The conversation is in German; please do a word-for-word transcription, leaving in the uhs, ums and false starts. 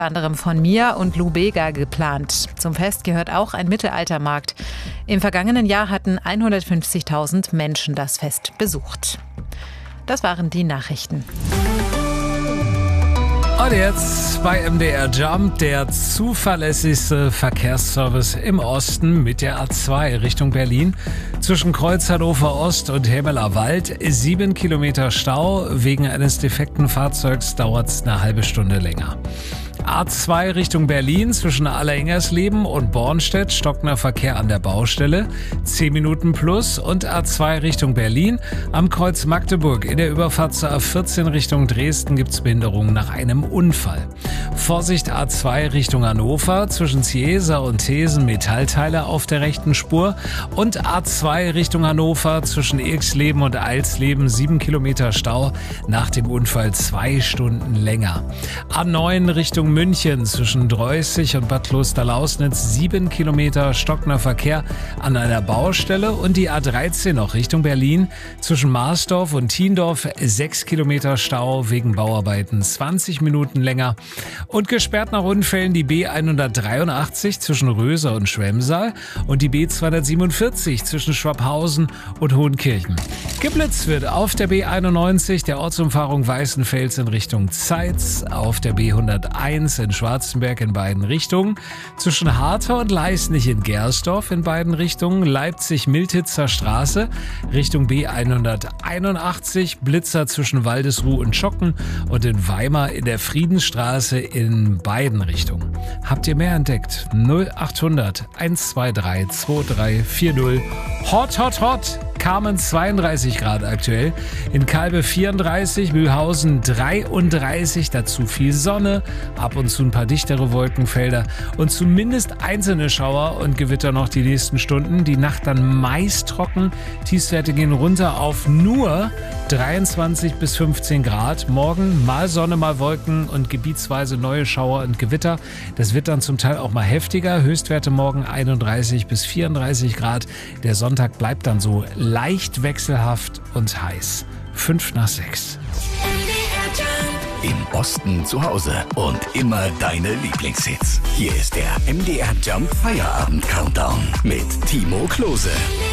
anderem von Mia und Lou Bega geplant. Zum Fest gehört auch ein Mittelaltermarkt. Im vergangenen Jahr hatten hundertfünfzigtausend Menschen das Fest besucht. Das waren die Nachrichten. Und jetzt bei M D R Jump der zuverlässigste Verkehrsservice im Osten mit der A zwei Richtung Berlin. Zwischen Kreuz Hannover Ost und Hämeler Wald sieben Kilometer Stau. Wegen eines defekten Fahrzeugs dauert es eine halbe Stunde länger. A zwei Richtung Berlin zwischen Allerengersleben und Bornstedt, stockender Verkehr an der Baustelle, zehn Minuten plus. Und A zwei Richtung Berlin am Kreuz Magdeburg in der Überfahrt zur A vierzehn Richtung Dresden gibt's Behinderungen nach einem Unfall. Vorsicht A zwei Richtung Hannover zwischen Ziesa und Thesen Metallteile auf der rechten Spur. Und A zwei Richtung Hannover zwischen Irxleben und Eilsleben sieben Kilometer Stau, nach dem Unfall zwei Stunden länger. A neun Richtung München zwischen Dreußig und Bad Klosterlausnitz sieben Kilometer stockender Verkehr an einer Baustelle. Und die A dreizehn noch Richtung Berlin zwischen Marsdorf und Thiendorf sechs Kilometer Stau wegen Bauarbeiten, zwanzig Minuten länger. Und gesperrt nach Unfällen die B hundertdreiundachtzig zwischen Röser und Schwemsal und die B zweihundertsiebenundvierzig zwischen Schwabhausen und Hohenkirchen. Geblitzt wird auf der B einundneunzig der Ortsumfahrung Weißenfels in Richtung Zeitz, auf der B hunderteins in Schwarzenberg in beiden Richtungen, zwischen Hartau und Leisnig in Gersdorf in beiden Richtungen, Leipzig-Miltitzer Straße Richtung B hunderteinundachtzig, Blitzer zwischen Waldesruh und Schocken und in Weimar in der Friedensstraße in beiden Richtungen. Habt ihr mehr entdeckt? null achthundert hundertzweiunddreißig zweiunddreißig vierzig. Hot, hot, hot! Kamen zweiunddreißig Grad aktuell, in Kalbe vierunddreißig, Mühlhausen dreiunddreißig, dazu viel Sonne, ab und zu ein paar dichtere Wolkenfelder und zumindest einzelne Schauer und Gewitter noch die nächsten Stunden. Die Nacht dann meist trocken, Tiefstwerte gehen runter auf nur dreiundzwanzig bis fünfzehn Grad. Morgen mal Sonne, mal Wolken und gebietsweise neue Schauer und Gewitter. Das wird dann zum Teil auch mal heftiger. Höchstwerte morgen einunddreißig bis vierunddreißig Grad. Der Sonntag bleibt dann so leicht wechselhaft und heiß. Fünf nach sechs. Im Osten zu Hause und immer deine Lieblingshits. Hier ist der M D R Jump Feierabend Countdown mit Timo Klose.